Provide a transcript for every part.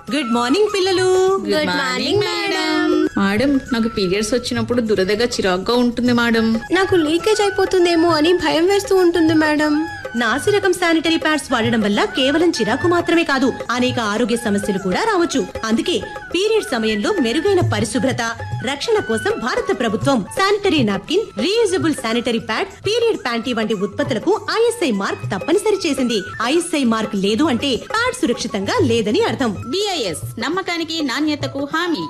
Good morning పిల్లలు. Good morning madam. Madam, నాకు periods వచ్చినప్పుడు దురదగా చిరాగ్గా ఉంటుంది మేడం. నాకు లీకేజ్ అయిపోతుందేమో అని భయం వేస్తూ ఉంటుంది మేడం. నాసి రకం శానిటరీ ప్యాడ్స్ వాడడం వల్ల కేవలం చిరాకు మాత్రమే కాదు, అనేక ఆరోగ్య సమస్యలు కూడా రావచ్చు. అందుకే పీరియడ్ సమయంలో మెరుగైన పరిశుభ్రత, రక్షణ కోసం భారత ప్రభుత్వం sanitary napkin, reusable sanitary pad, period panty వంటి ఉత్పత్తులకు ఐఎస్ఐ మార్క్ తప్పనిసరి చేసింది. ఐఎస్ఐ మార్క్ లేదు అంటే ప్యాడ్ సురక్షితంగా లేదని అర్థం. బిఐఎస్ నమ్మకానికి నాణ్యతకు హామీ.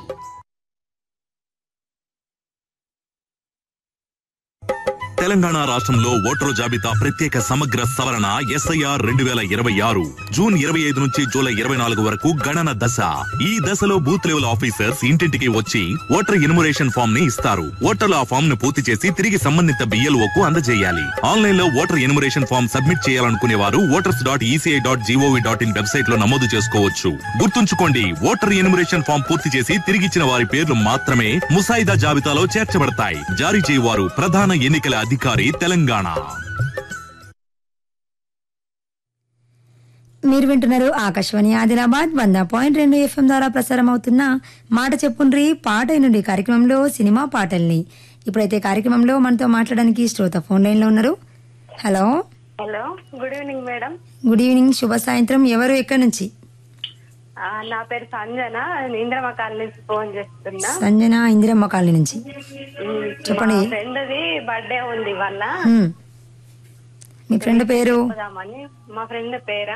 తెలంగాణ రాష్ట్రంలో ఓటరు జాబితా ప్రత్యేక సమగ్ర సవరణ ఎస్ఐఆర్ 2026 జూన్ 25 నుంచి జూలై 24 వరకు గణన దశ. ఈ దశలో బూత్ లెవెల్ ఆఫీసర్స్ ఇంటింటికి వచ్చి ఓటర్ ఎన్యుమరేషన్ ఫామ్ ని ఇస్తారు. ఓటర్లు ఆ ఫామ్ ను పూర్తి చేసి తిరిగి సంబంధిత BLO కు అందజేయాలి. ఆన్లైన్ లో ఓటర్ ఎన్యుమరేషన్ ఫామ్ సబ్మిట్ చేయాలనుకునే వారు voters.eci.gov.in వెబ్సైట్ లో నమోదు చేసుకోవచ్చు. గుర్తుంచుకోండి, ఓటర్ ఎన్యుమరేషన్ ఫామ్ పూర్తి చేసి తిరిగిచ్చిన వారి పేర్లు మాత్రమే ముసాయిదా జాబితాలో చేర్చబడతాయి. జారీ చేయవారు ప్రధాన ఎన్నికల అధికారి, తెలంగాణ. మీరు వింటున్నారు ఆకాశవాణి ఆదిలాబాద్ 100.2 FM ద్వారా ప్రసారం అవుతున్న మాట చెప్పుండ్రి పాట నుండి కార్యక్రమంలో సినిమా పాటల్ని. ఇప్పుడైతే కార్యక్రమంలో మనతో మాట్లాడడానికి శ్రోత ఫోన్ లైన్ లో ఉన్నారు. Hello. Hello, good evening madam. Good evening, శుభ సాయంత్రం. ఎవరు, ఎక్కడి నుంచి? నా పేరు సంజన, ఇంద్రమ్మ కాలనీ నుంచి ఫోన్ చేస్తున్నా. సంజన, ఇందిరమ్మ కాలనీ నుంచి. చెప్పండి. ఫ్రెండ్ది బర్త్డే ఉంది వాళ్ళ. మీ ఫ్రెండ్ పేరు? మా ఫ్రెండ్ పేరా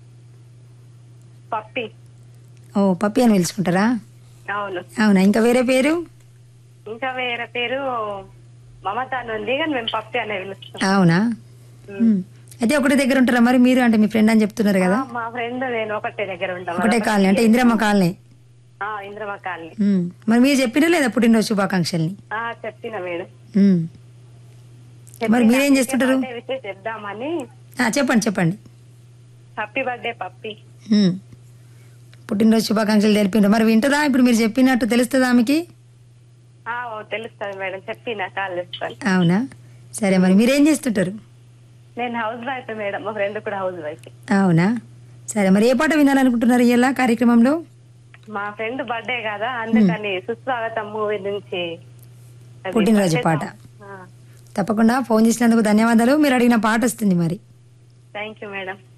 పప్పి. ఓ, పప్పి అని పిలుచుకుంటారా? అవును. అవునా, ఇంకా వేరే పేరు? ఇంకా వేరే పేరు మమత అని ఉంది, కానీ మేము పప్పి అనే పిలుస్తాం. అవునా. అయితే ఒకటే దగ్గర ఉంటారా మరి మీరు? అంటే మీ ఫ్రెండ్ అని చెప్తున్నారు కదా. మా ఫ్రెండ్ నేను ఒకటే దగ్గర ఉంటాం. ఒకటే కాలనీ అంటే ఇందిరమ్మ కాలనీ. ఇంద్రమ్మ కాలనీ. మరి మీరు చెప్పినా లేదా పుట్టినరోజు శుభాకాంక్షల్ని? చెప్పిన మేడం. మరి మీరేం చేస్తుంటారు? చెప్దామని. చెప్పండి చెప్పండి. హ్యాపీ బర్త్డే పప్పి. పుట్టినరోజు శుభాకాంక్షలు తెలిపిండ్రు. మరి వింటదా ఇప్పుడు మీరు చెప్పినట్టు? తెలుస్తుందా ఆమెకి? తెలుస్తుంది మేడం, చెప్పిన కాల్ చేస్తాను. అవునా, సరే. మరి మీరేం చేస్తుంటారు? నేను హౌస్ వైఫ్ మేడం, మా ఫ్రెండ్ కూడా హౌస్ వైఫ్. అవునా, సరే. మరి ఏ పాట వినాలనుకుంటున్నారు ఇలా కార్యక్రమంలో? మా ఫ్రెండ్ బర్త్డే కదా, అందుకని సుస్వాగతం మూవీ నుంచి పుట్టినరోజు పాట. తప్పకుండా ఫోన్ చేసినందుకు ధన్యవాదాలు. మీరు అడిగిన పాట వస్తుంది మరి. Thank you madam.